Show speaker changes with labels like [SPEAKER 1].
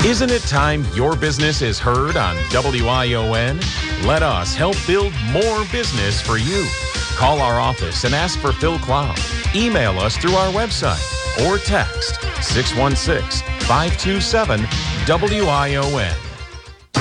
[SPEAKER 1] Isn't it time your business is heard on WION? Let us help build more business for you. Call our office and ask for Phil Cloud. Email us through our website or text 616-527-WION.